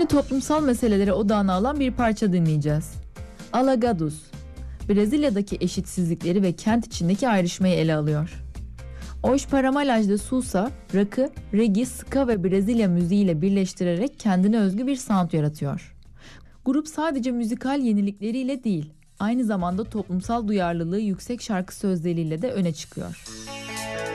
Şimdi toplumsal meseleleri odağına alan bir parça dinleyeceğiz. Alagados, Brezilya'daki eşitsizlikleri ve kent içindeki ayrışmayı ele alıyor. Os Paramalas de Sousa, rock'ı reggae, ska ve Brezilya müziğiyle birleştirerek kendine özgü bir sound yaratıyor. Grup sadece müzikal yenilikleriyle değil, aynı zamanda toplumsal duyarlılığı yüksek şarkı sözleriyle de öne çıkıyor.